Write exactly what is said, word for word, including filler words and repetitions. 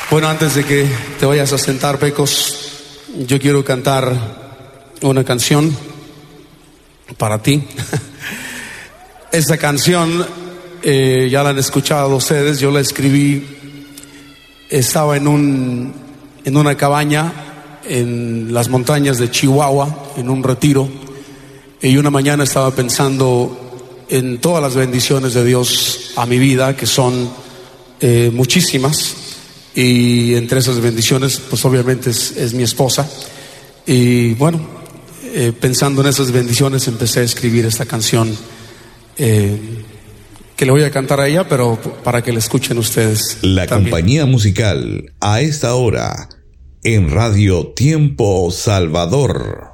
Bueno, antes de que te vayas a sentar, Pecos, yo quiero cantar una canción para ti. Esta canción eh, ya la han escuchado ustedes. Yo la escribí, estaba en un en una cabaña en las montañas de Chihuahua, en un retiro, y una mañana estaba pensando en todas las bendiciones de Dios a mi vida, que son eh, muchísimas. Y entre esas bendiciones, pues obviamente es, es mi esposa. Y bueno, eh, pensando en esas bendiciones, empecé a escribir esta canción eh, que le voy a cantar a ella, pero para que la escuchen ustedes. La también. Compañía musical a esta hora en Radio Tiempo Salvador.